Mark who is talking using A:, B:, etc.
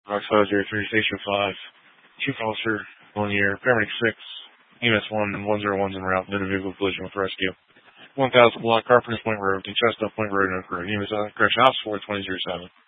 A: Rockstar 03, Station 5, Chief Officer, 1 year, Paramedic 6, EMS 1, 101's en route, did a vehicle collision with rescue. 1000 block, Carpenter's Point Road, to Chestnut Point Road, Oak Road. EMS crash house 42007.